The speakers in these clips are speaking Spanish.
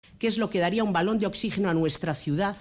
que es lo que daría un balón de oxígeno a nuestra ciudad,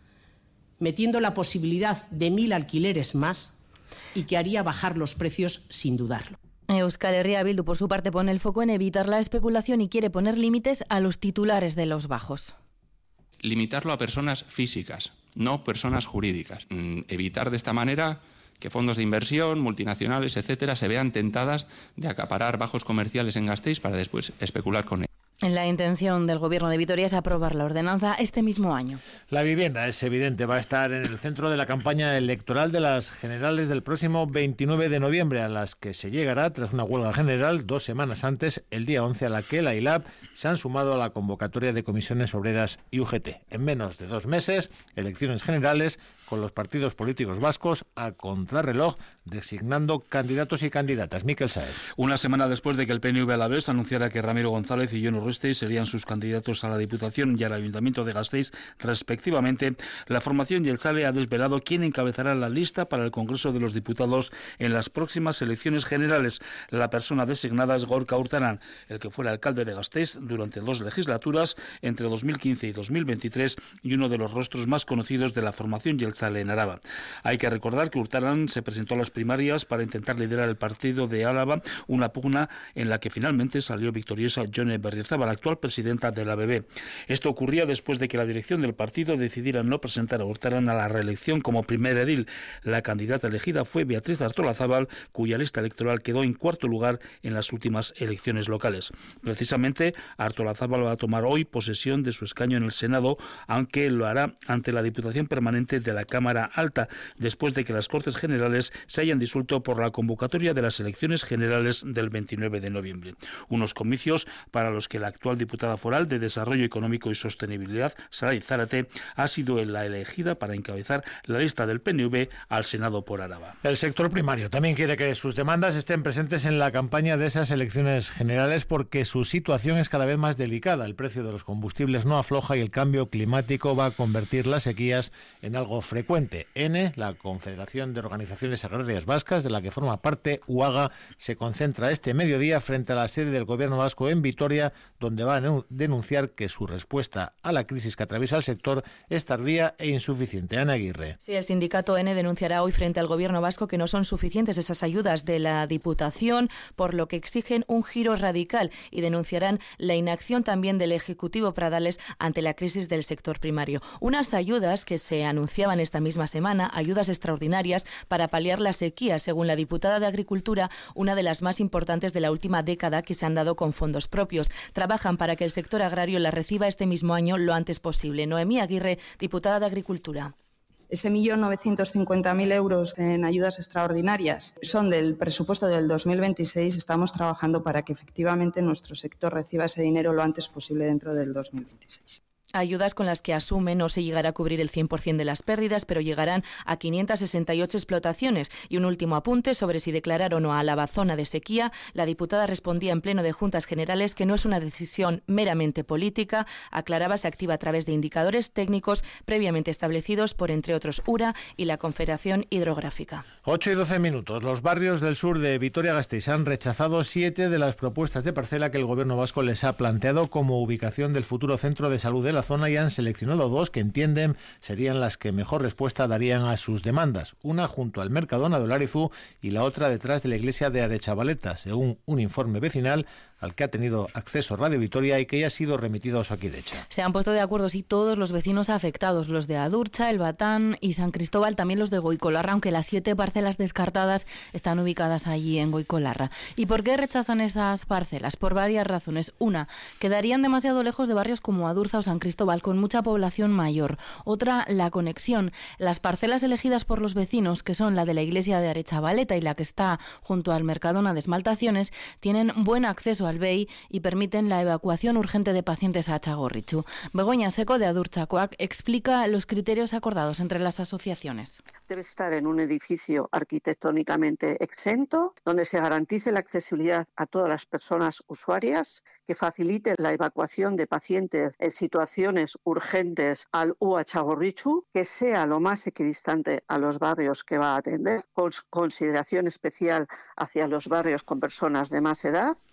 metiendo la posibilidad de 1.000 alquileres más y que haría bajar los precios sin dudarlo. Euskal Herria Bildu, por su parte, pone el foco en evitar la especulación y quiere poner límites a los titulares de los bajos. Limitarlo a personas físicas, no personas jurídicas. Evitar de esta manera que fondos de inversión, multinacionales, etcétera, se vean tentadas de acaparar bajos comerciales en Gasteiz para después especular con ellos. La intención del Gobierno de Vitoria es aprobar la ordenanza este mismo año. La vivienda, es evidente, va a estar en el centro de la campaña electoral de las generales del próximo 29 de noviembre, a las que se llegará tras una huelga general 2 semanas antes, el día 11, a la que la ILAB se han sumado a la convocatoria de comisiones obreras y UGT. En menos de 2 meses, elecciones generales con los partidos políticos vascos a contrarreloj designando candidatos y candidatas. Miquel Sáez. Una semana después de que el PNV Alavés anunciara que Ramiro González y Jon Urresti serían sus candidatos a la Diputación y al Ayuntamiento de Gasteiz, respectivamente, la formación Jeltzale ha desvelado quién encabezará la lista para el Congreso de los Diputados en las próximas elecciones generales. La persona designada es Gorka Urtaran, el que fuera alcalde de Gasteiz durante 2 legislaturas, entre 2015 y 2023, y uno de los rostros más conocidos de la formación Jeltzale en Araba. Hay que recordar que Urtaran se presentó a las primarias para intentar liderar el partido de Álava, una pugna en la que finalmente salió victoriosa Jone Berriozabal, actual presidenta de la ABB. Esto ocurría después de que la dirección del partido decidiera no presentar a Urtaran a la reelección como primer edil. La candidata elegida fue Beatriz Artolazabal, cuya lista electoral quedó en 4º lugar en las últimas elecciones locales. Precisamente, Artolazabal va a tomar hoy posesión de su escaño en el Senado, aunque lo hará ante la Diputación Permanente de la Cámara Alta, después de que las Cortes Generales se hayan disuelto por la convocatoria de las elecciones generales del 29 de noviembre. Unos comicios para los que la actual diputada foral de Desarrollo Económico y Sostenibilidad, Saray Zárate, ha sido la elegida para encabezar la lista del PNV al Senado por Araba. El sector primario también quiere que sus demandas estén presentes en la campaña de esas elecciones generales porque su situación es cada vez más delicada. El precio de los combustibles no afloja y el cambio climático va a convertir las sequías en algo frecuente. La Confederación de Organizaciones Agrarias Vascas, de la que forma parte UAGA, se concentra este mediodía frente a la sede del Gobierno vasco en Vitoria, donde va a denunciar que su respuesta a la crisis que atraviesa el sector es tardía e insuficiente. Ana Aguirre. Sí, el sindicato N denunciará hoy frente al Gobierno vasco que no son suficientes esas ayudas de la Diputación, por lo que exigen un giro radical y denunciarán la inacción también del Ejecutivo Pradales ante la crisis del sector primario. Unas ayudas que se anunciaban esta misma semana, ayudas extraordinarias para paliar la sequía, según la diputada de Agricultura, una de las más importantes de la última década que se han dado con fondos propios. Trabajan para que el sector agrario la reciba este mismo año lo antes posible. Noemí Aguirre, diputada de Agricultura. Ese 1.950.000 euros en ayudas extraordinarias son del presupuesto del 2026. Estamos trabajando para que efectivamente nuestro sector reciba ese dinero lo antes posible dentro del 2026. Ayudas con las que asume no se llegará a cubrir el 100% de las pérdidas, pero llegarán a 568 explotaciones. Y un último apunte sobre si declarar o no a Álava zona de sequía. La diputada respondía en pleno de Juntas Generales que no es una decisión meramente política. Aclaraba se activa a través de indicadores técnicos previamente establecidos por, entre otros, URA y la Confederación Hidrográfica. 8:12. Los barrios del sur de Vitoria-Gasteiz han rechazado 7 de las propuestas de parcela que el Gobierno vasco les ha planteado como ubicación del futuro centro de salud de la zona y han seleccionado 2 que entienden serían las que mejor respuesta darían a sus demandas. Una junto al Mercadona de Olarizu y la otra detrás de la iglesia de Arechavaleta, según un informe vecinal al que ha tenido acceso Radio Vitoria y que ya ha sido remitido a Osakidetza. Se han puesto de acuerdo todos los vecinos afectados, los de Adurcha, El Batán y San Cristóbal, también los de Goikolarra, aunque las 7 parcelas descartadas están ubicadas allí en Goikolarra. ¿Y por qué rechazan esas parcelas? Por varias razones. Una, quedarían demasiado lejos de barrios como Adurza o San Cristóbal, con mucha población mayor. Otra, la conexión. Las parcelas elegidas por los vecinos, que son la de la iglesia de Arechavaleta y la que está junto al Mercadona de Esmaltaciones, tienen buen acceso al BEI y permiten la evacuación urgente de pacientes a Txagorritxu. Begoña Seco, de Adurchakoak, explica los criterios acordados entre las asociaciones. Debe estar en un edificio arquitectónicamente exento, donde se garantice la accesibilidad a todas las personas usuarias, que facilite la evacuación de pacientes en situaciones urgentes al UA Txagorritxu, que sea lo más equidistante a los barrios que va a atender, con consideración especial hacia los barrios con personas de más edad,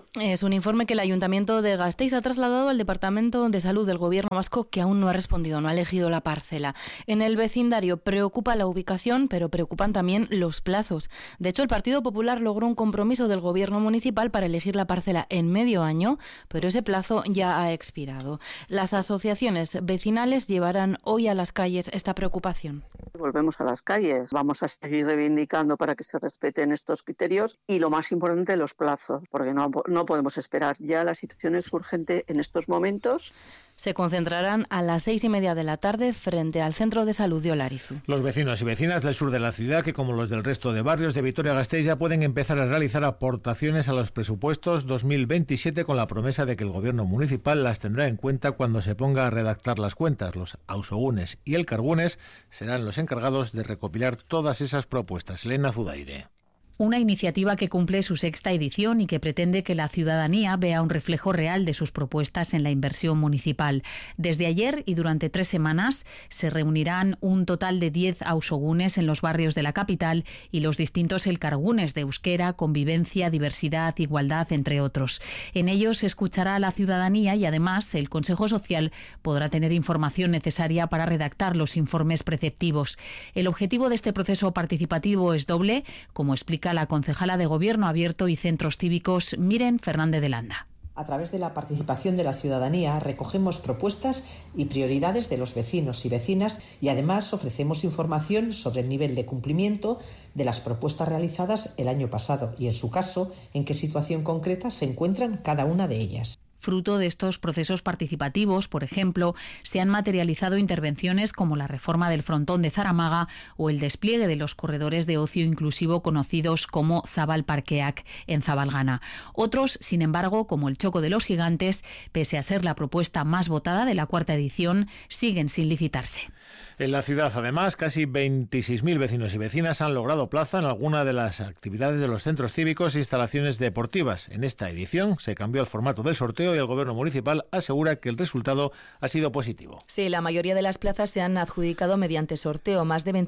Es un informe que el Ayuntamiento de Gasteiz ha trasladado al Departamento de Salud del Gobierno vasco, que aún no ha respondido, no ha elegido la parcela. En el vecindario preocupa la ubicación, pero preocupan también los plazos. De hecho, el Partido Popular logró un compromiso del Gobierno municipal para elegir la parcela en medio año, pero ese plazo ya ha expirado. Las asociaciones vecinales llevarán hoy a las calles esta preocupación. Volvemos a las calles. Vamos a seguir reivindicando para que se respeten estos criterios y, lo más importante, los plazos, porque no podemos esperar. Ya la situación es urgente en estos momentos. Se concentrarán a las 6:30 de la tarde frente al Centro de Salud de Olarizu. Los vecinos y vecinas del sur de la ciudad, que como los del resto de barrios de Vitoria-Gasteiz, ya pueden empezar a realizar aportaciones a los presupuestos 2027 con la promesa de que el Gobierno municipal las tendrá en cuenta cuando se ponga a redactar las cuentas. Los Ausogunes y el Cargunes serán los encargados de recopilar todas esas propuestas. Elena Zudaire. Una iniciativa que cumple su 6ª edición y que pretende que la ciudadanía vea un reflejo real de sus propuestas en la inversión municipal. Desde ayer y durante 3 semanas se reunirán un total de 10 ausogunes en los barrios de la capital y los distintos elkargunes de euskera, convivencia, diversidad, igualdad, entre otros. En ellos se escuchará a la ciudadanía y además el Consejo Social podrá tener información necesaria para redactar los informes preceptivos. El objetivo de este proceso participativo es doble, como explica la concejala de Gobierno Abierto y Centros Cívicos, Miren Fernández de Landa. A través de la participación de la ciudadanía recogemos propuestas y prioridades de los vecinos y vecinas y además ofrecemos información sobre el nivel de cumplimiento de las propuestas realizadas el año pasado y, en su caso, en qué situación concreta se encuentran cada una de ellas. Fruto de estos procesos participativos, por ejemplo, se han materializado intervenciones como la reforma del frontón de Zaramaga o el despliegue de los corredores de ocio inclusivo conocidos como Zabal Parkeak en Zabalgana. Otros, sin embargo, como el Choco de los Gigantes, pese a ser la propuesta más votada de la 4ª edición, siguen sin licitarse. En la ciudad, además, casi 26.000 vecinos y vecinas han logrado plaza en alguna de las actividades de los centros cívicos e instalaciones deportivas. En esta edición se cambió el formato del sorteo y el Gobierno municipal asegura que el resultado ha sido positivo. Sí, la mayoría de las plazas se han adjudicado mediante sorteo. Más de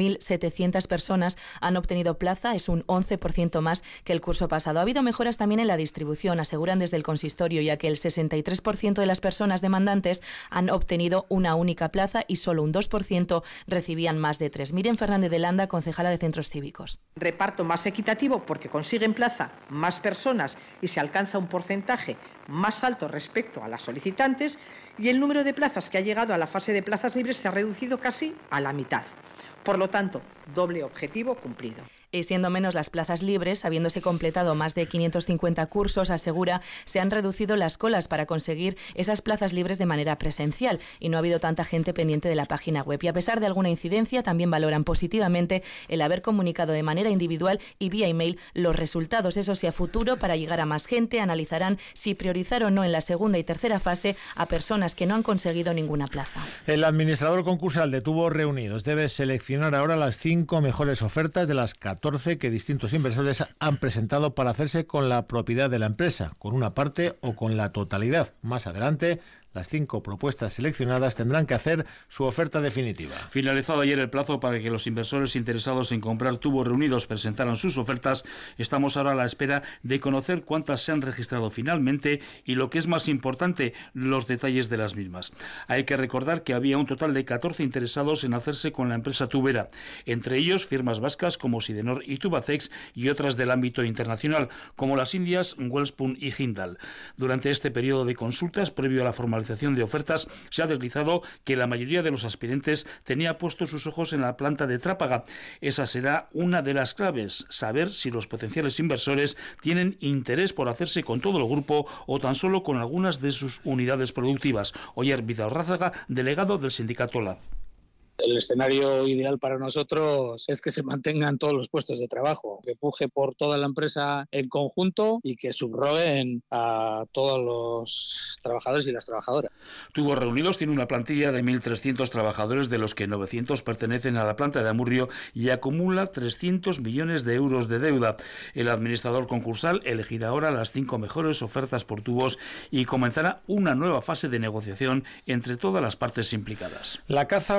25.700 personas han obtenido plaza, es un 11% más que el curso pasado. Ha habido mejoras también en la distribución, aseguran desde el consistorio, ya que el 63% de las personas demandantes han obtenido una única plaza y solo un 2% recibían más de 3. Miren Fernández de Landa, concejala de Centros Cívicos. Reparto más equitativo porque consiguen plaza más personas y se alcanza un porcentaje más alto respecto a las solicitantes, y el número de plazas que ha llegado a la fase de plazas libres se ha reducido casi a la mitad. Por lo tanto, doble objetivo cumplido. Y siendo menos las plazas libres, habiéndose completado más de 550 cursos, asegura, se han reducido las colas para conseguir esas plazas libres de manera presencial y no ha habido tanta gente pendiente de la página web. Y a pesar de alguna incidencia, también valoran positivamente el haber comunicado de manera individual y vía email los resultados. Eso sí, a futuro, para llegar a más gente, analizarán si priorizar o no en la 2ª y 3ª fase a personas que no han conseguido ninguna plaza. El administrador concursal de Tubos Reunidos debe seleccionar ahora las 5 mejores ofertas de las 14 que distintos inversores han presentado para hacerse con la propiedad de la empresa, con una parte o con la totalidad. Más adelante, las 5 propuestas seleccionadas tendrán que hacer su oferta definitiva. Finalizado ayer el plazo para que los inversores interesados en comprar Tubos Reunidos presentaran sus ofertas, estamos ahora a la espera de conocer cuántas se han registrado finalmente y, lo que es más importante, los detalles de las mismas. Hay que recordar que había un total de 14 interesados en hacerse con la empresa tubera, entre ellos firmas vascas como Sidenor y Tubacex y otras del ámbito internacional, como las indias Wellspun y Jindal. Durante este periodo de consultas, previo a la formalización de ofertas, se ha deslizado que la mayoría de los aspirantes tenía puestos sus ojos en la planta de Trápaga. Esa será una de las claves, saber si los potenciales inversores tienen interés por hacerse con todo el grupo o tan solo con algunas de sus unidades productivas. Oyer Vidaurrázaga, delegado del sindicato LAB. El escenario ideal para nosotros es que se mantengan todos los puestos de trabajo, que puje por toda la empresa en conjunto y que subroguen a todos los trabajadores y las trabajadoras. Tubos Reunidos tiene una plantilla de 1.300 trabajadores, de los que 900 pertenecen a la planta de Amurrio, y acumula 300 millones de euros de deuda. El administrador concursal elegirá ahora las 5 mejores ofertas por tubos y comenzará una nueva fase de negociación entre todas las partes implicadas. La caza furtiva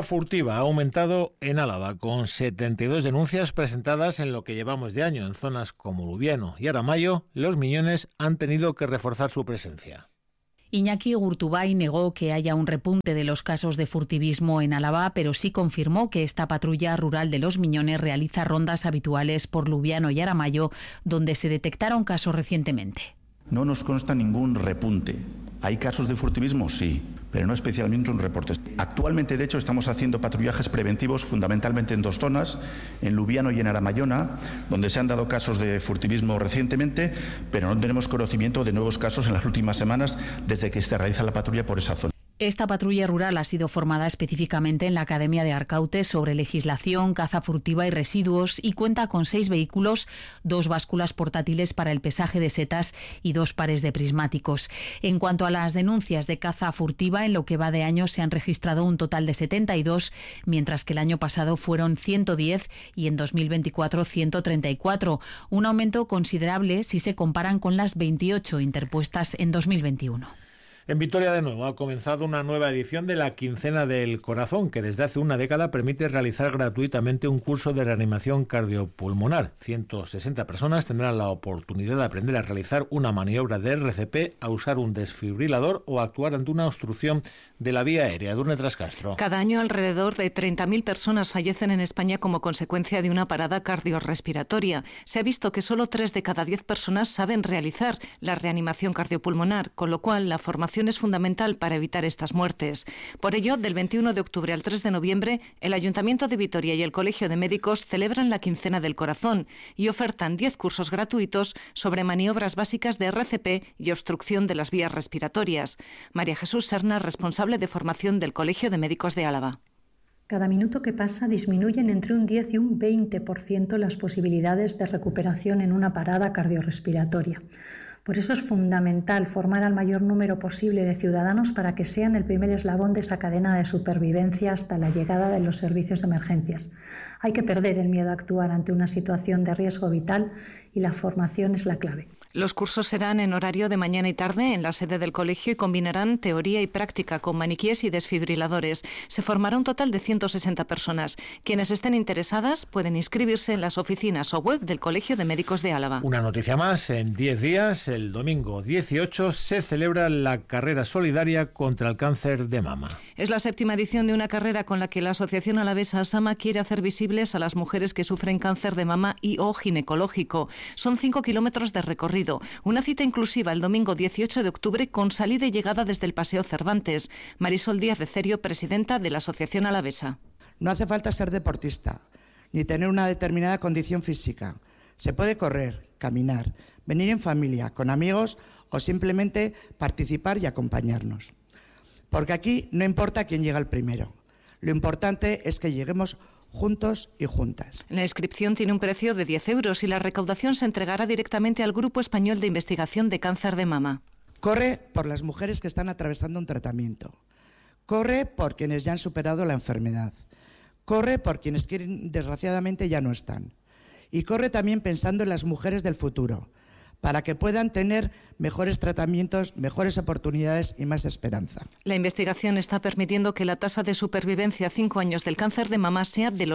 delictiva ha aumentado en Álava, con 72 denuncias presentadas en lo que llevamos de año. En zonas como Lubiano y Aramayo, los miñones han tenido que reforzar su presencia. Iñaki Gurtubay negó que haya un repunte de los casos de furtivismo en Álava, pero sí confirmó que esta patrulla rural de los Miñones realiza rondas habituales por Lubiano y Aramayo, donde se detectaron casos recientemente. No nos consta ningún repunte. ¿Hay casos de furtivismo? Sí, pero no especialmente un reporte. Actualmente, de hecho, estamos haciendo patrullajes preventivos fundamentalmente en 2 zonas, en Lubiano y en Aramayona, donde se han dado casos de furtivismo recientemente, pero no tenemos conocimiento de nuevos casos en las últimas semanas desde que se realiza la patrulla por esa zona. Esta patrulla rural ha sido formada específicamente en la Academia de Arcaute sobre legislación, caza furtiva y residuos y cuenta con 6 vehículos, 2 básculas portátiles para el pesaje de setas y 2 pares de prismáticos. En cuanto a las denuncias de caza furtiva, en lo que va de año se han registrado un total de 72, mientras que el año pasado fueron 110 y en 2024 134, un aumento considerable si se comparan con las 28 interpuestas en 2021. En Vitoria, de nuevo, ha comenzado una nueva edición de la Quincena del Corazón, que desde hace una década permite realizar gratuitamente un curso de reanimación cardiopulmonar. 160 personas tendrán la oportunidad de aprender a realizar una maniobra de RCP, a usar un desfibrilador o a actuar ante una obstrucción de la vía aérea. Durne Trascastro. Cada año alrededor de 30.000 personas fallecen en España como consecuencia de una parada cardiorrespiratoria. Se ha visto que solo 3 de cada 10 personas saben realizar la reanimación cardiopulmonar, con lo cual la formación es fundamental para evitar estas muertes. Por ello, del 21 de octubre al 3 de noviembre, el Ayuntamiento de Vitoria y el Colegio de Médicos celebran la Quincena del Corazón y ofertan 10 cursos gratuitos sobre maniobras básicas de RCP y obstrucción de las vías respiratorias. María Jesús Serna, responsable de formación del Colegio de Médicos de Álava. Cada minuto que pasa disminuyen entre un 10 y un 20% las posibilidades de recuperación en una parada cardiorrespiratoria. Por eso es fundamental formar al mayor número posible de ciudadanos para que sean el primer eslabón de esa cadena de supervivencia hasta la llegada de los servicios de emergencias. Hay que perder el miedo a actuar ante una situación de riesgo vital y la formación es la clave. Los cursos serán en horario de mañana y tarde en la sede del colegio y combinarán teoría y práctica con maniquíes y desfibriladores. Se formará un total de 160 personas. Quienes estén interesadas pueden inscribirse en las oficinas o web del Colegio de Médicos de Álava. Una noticia más. En 10 días, el domingo 18, se celebra la carrera solidaria contra el cáncer de mama. Es la 7ª edición de una carrera con la que la Asociación Alavesa Asama quiere hacer visibles a las mujeres que sufren cáncer de mama y o ginecológico. Son 5 kilómetros de recorrido. Una cita inclusiva el domingo 18 de octubre con salida y llegada desde el Paseo Cervantes. Marisol Díaz de Cerio, presidenta de la Asociación Alavesa. No hace falta ser deportista, ni tener una determinada condición física. Se puede correr, caminar, venir en familia, con amigos o simplemente participar y acompañarnos. Porque aquí no importa quién llega el primero. Lo importante es que lleguemos juntos y juntas. La inscripción tiene un precio de 10 euros y la recaudación se entregará directamente al Grupo Español de Investigación de Cáncer de Mama. Corre por las mujeres que están atravesando un tratamiento. Corre por quienes ya han superado la enfermedad. Corre por quienes desgraciadamente ya no están. Y corre también pensando en las mujeres del futuro, para que puedan tener mejores tratamientos, mejores oportunidades y más esperanza. La investigación está permitiendo que la tasa de supervivencia a 5 años del cáncer de mama sea del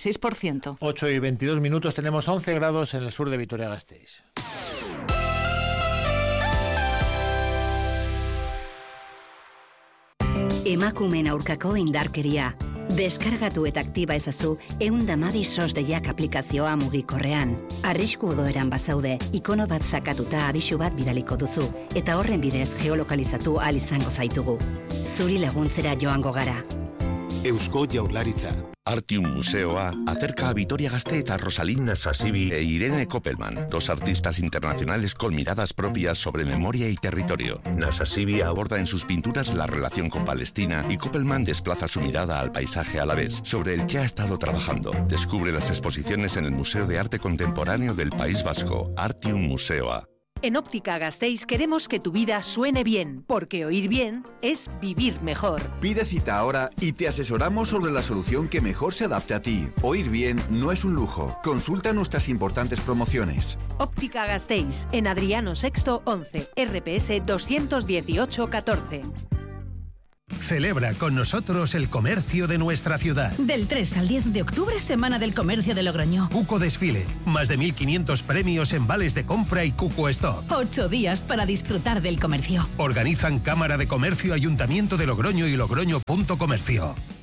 86%. 8 y 22 minutos, tenemos 11 grados en el sur de Vitoria-Gasteiz. Emakumeen aurkako indarkeria. Deskargatu eta aktiba ezazu 112 SOS deiak aplikazioa mugikorrean. Arrisku odoeran bazaude, ikono bat sakatuta abisu bat bidaliko duzu, eta horren bidez geolokalizatu ahal izango zaitugu. Zuri laguntzera joango gara. Eusko Jaurlaritza. Artium Museoa acerca a Vitoria-Gasteiz a Rosalín Nassasibi e Irene Koppelman, 2 artistas internacionales con miradas propias sobre memoria y territorio. Nassasibi aborda en sus pinturas la relación con Palestina y Koppelman desplaza su mirada al paisaje alavés, sobre el que ha estado trabajando. Descubre las exposiciones en el Museo de Arte Contemporáneo del País Vasco, Artium Museoa. En Óptica Gasteiz queremos que tu vida suene bien, porque oír bien es vivir mejor. Pide cita ahora y te asesoramos sobre la solución que mejor se adapte a ti. Oír bien no es un lujo. Consulta nuestras importantes promociones. Óptica Gasteiz, en Adriano VI 11, RPS 218 14. Celebra con nosotros el comercio de nuestra ciudad. Del 3 al 10 de octubre, Semana del Comercio de Logroño. Cuco Desfile, más de 1.500 premios en vales de compra y Cuco Stock. 8 días para disfrutar del comercio. Organizan Cámara de Comercio, Ayuntamiento de Logroño y Logroño.comercio.